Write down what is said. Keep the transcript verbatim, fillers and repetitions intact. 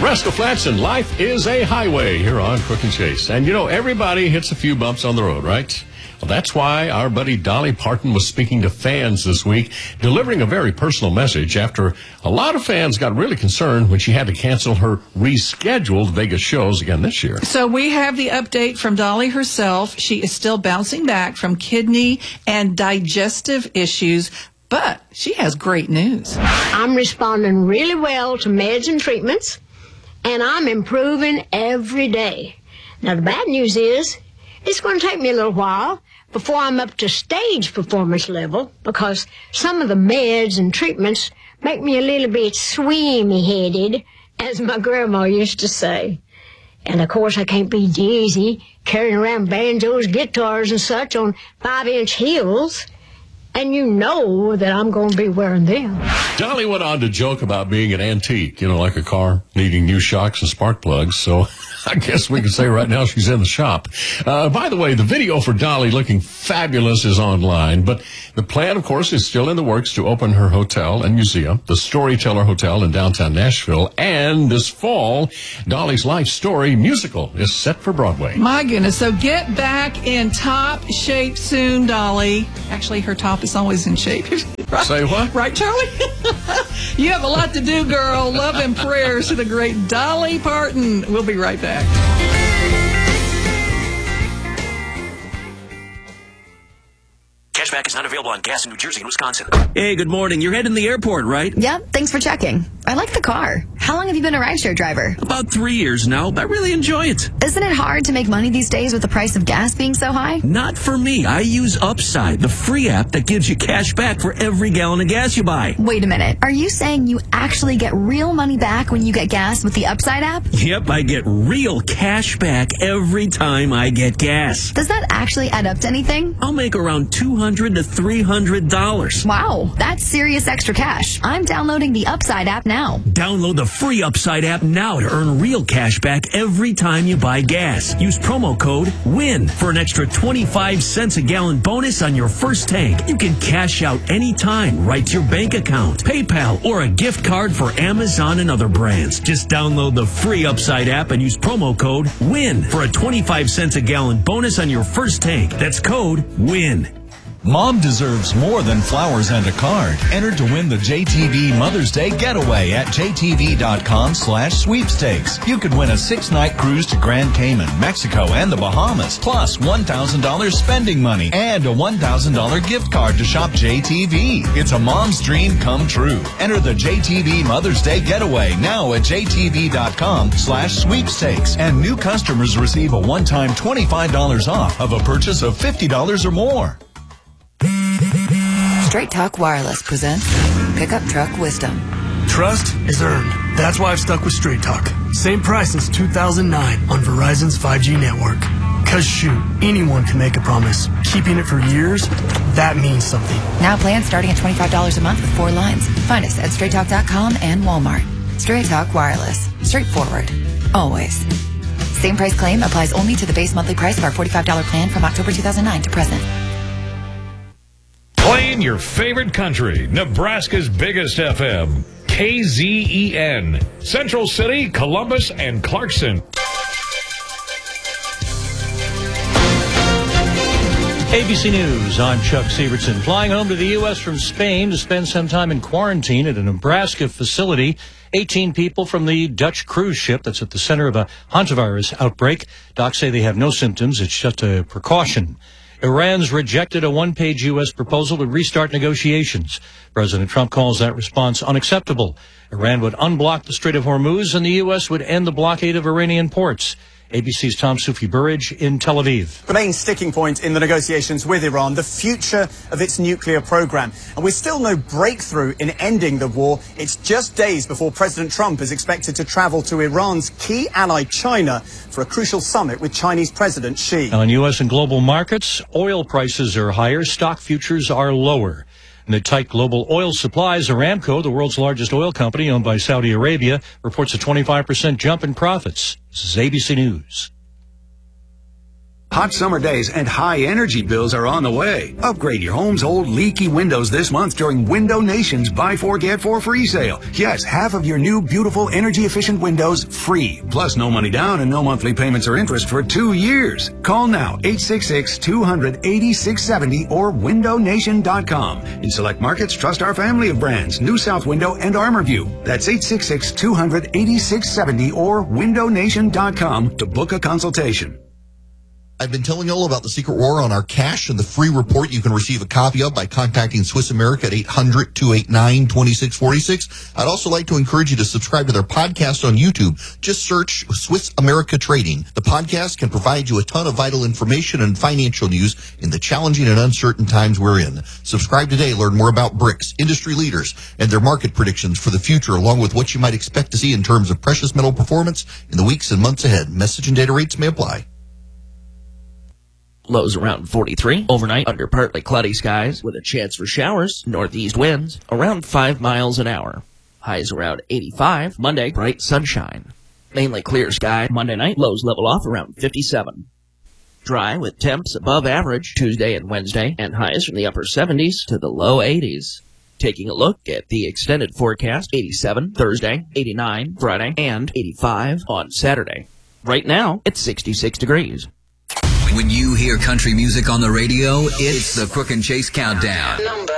Nebraska Flats, and life is a highway here on Crook and Chase. And, you know, everybody hits a few bumps on the road, right? Well, that's why our buddy Dolly Parton was speaking to fans this week, delivering a very personal message after a lot of fans got really concerned when she had to cancel her rescheduled Vegas shows again this year. So we have the update from Dolly herself. She is still bouncing back from kidney and digestive issues, but she has great news. I'm responding really well to meds and treatments, and I'm improving every day. Now, the bad news is it's going to take me a little while before I'm up to stage performance level, because some of the meds and treatments make me a little bit swimmy-headed, as my grandma used to say. And, of course, I can't be dizzy carrying around banjos, guitars, and such on five-inch heels. And you know that I'm going to be wearing them. Dolly went on to joke about being an antique, you know, like a car needing new shocks and spark plugs. So I guess we can say right now she's in the shop. Uh, by the way, the video for Dolly looking fabulous is online, but the plan, of course, is still in the works to open her hotel and museum, the Storyteller Hotel in downtown Nashville. And this fall, Dolly's life story musical is set for Broadway. My goodness. So get back in top shape soon, Dolly. Actually, her top is always in shape. Right? Say what? Right, Charlie? You have a lot to do, girl. Love and prayers to the great Dolly Parton. We'll be right back. Cashback is not available on gas in New Jersey and Wisconsin. Hey, good morning. You're heading to the airport, right? Yep, thanks for checking. I like the car. How long have you been a rideshare driver? About three years now. I really enjoy it. Isn't it hard to make money these days with the price of gas being so high? Not for me. I use Upside, the free app that gives you cash back for every gallon of gas you buy. Wait a minute. Are you saying you actually get real money back when you get gas with the Upside app? Yep, I get real cash back every time I get gas. Does that actually add up to anything? I'll make around two hundred to three hundred dollars. Wow, that's serious extra cash. I'm downloading the Upside app now. Download the free Upside app now to earn real cash back every time you buy gas. Use promo code WIN for an extra twenty-five cents a gallon bonus on your first tank. You can cash out anytime right to your bank account, PayPal, or a gift card for Amazon and other brands. Just download the free Upside app and use promo code WIN for a twenty-five cents a gallon bonus on your first tank. That's code WIN. Mom deserves more than flowers and a card. Enter to win the J T V Mother's Day Getaway at J T V dot com slash sweepstakes. You could win a six-night cruise to Grand Cayman, Mexico, and the Bahamas, plus one thousand dollars spending money and a one thousand dollars gift card to shop J T V. It's a mom's dream come true. Enter the J T V Mother's Day Getaway now at J T V dot com slash sweepstakes. And new customers receive a one-time twenty-five dollars off of a purchase of fifty dollars or more. Straight Talk Wireless presents Pickup Truck Wisdom. Trust is earned. That's why I've stuck with Straight Talk. Same price since two thousand nine on Verizon's five G network. Cause shoot, anyone can make a promise. Keeping it for years, that means something. Now plans starting at twenty-five dollars a month with four lines. Find us at straight talk dot com and Walmart. Straight Talk Wireless. Straightforward. Always. Same price claim applies only to the base monthly price of our forty-five dollars plan from October two thousand nine to present. Playing your favorite country, Nebraska's biggest F M, K Z E N, Central City, Columbus, and Clarkson. A B C News, I'm Chuck Sievertson. Flying home to the U S from Spain to spend some time in quarantine at a Nebraska facility. eighteen people from the Dutch cruise ship that's at the center of a hantavirus outbreak. Docs say they have no symptoms. It's just a precaution. Iran's rejected a one-page U S proposal to restart negotiations. President Trump calls that response unacceptable. Iran would unblock the Strait of Hormuz, and the U S would end the blockade of Iranian ports. A B C's Tom Soufi-Burridge in Tel Aviv. The main sticking point in the negotiations with Iran, the future of its nuclear program. And with still no breakthrough in ending the war, it's just days before President Trump is expected to travel to Iran's key ally, China, for a crucial summit with Chinese President Xi. Now in U S and global markets, oil prices are higher, stock futures are lower. In the tight global oil supplies, Aramco, the world's largest oil company owned by Saudi Arabia, reports a twenty-five percent jump in profits. This is A B C News. Hot summer days and high energy bills are on the way. Upgrade your home's old leaky windows this month during Window Nation's Buy Four Get Four free sale. Yes, half of your new beautiful energy efficient windows free. Plus no money down and no monthly payments or interest for two years. Call now eight six six, two hundred, eighty-six seventy or window nation dot com. In select markets, trust our family of brands, New South Window and ArmorView. That's eight six six, two hundred, eighty-six seventy or window nation dot com to book a consultation. I've been telling you all about the Secret War on our cash and the free report you can receive a copy of by contacting Swiss America at eight hundred, two eight nine, two six four six. I'd also like to encourage you to subscribe to their podcast on YouTube. Just search Swiss America Trading. The podcast can provide you a ton of vital information and financial news in the challenging and uncertain times we're in. Subscribe today. Learn more about BRICS, industry leaders, and their market predictions for the future, along with what you might expect to see in terms of precious metal performance in the weeks and months ahead. Message and data rates may apply. Lows around forty-three. Overnight, under partly cloudy skies with a chance for showers. Northeast winds around five miles an hour. Highs around eighty-five. Monday, bright sunshine. Mainly clear sky. Monday night, lows level off around fifty-seven. Dry with temps above average Tuesday and Wednesday, and highs from the upper seventies to the low eighties. Taking a look at the extended forecast, eighty-seven Thursday, eighty-nine Friday, and eighty-five on Saturday. Right now, it's sixty-six degrees. When you hear country music on the radio, it's the Crook and Chase Countdown. Number